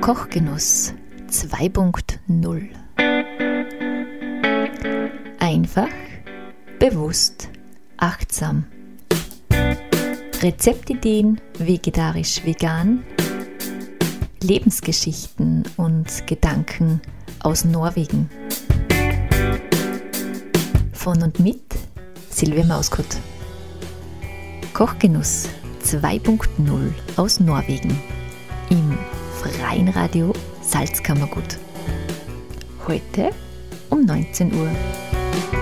Kochgenuss 2.0. Einfach, bewusst, achtsam. Rezeptideen vegetarisch-vegan, Lebensgeschichten und Gedanken aus Norwegen. Von und mit Silvia Mauskott. Kochgenuss 2.0 aus Norwegen im freien Radio Salzkammergut. Heute um 19 Uhr.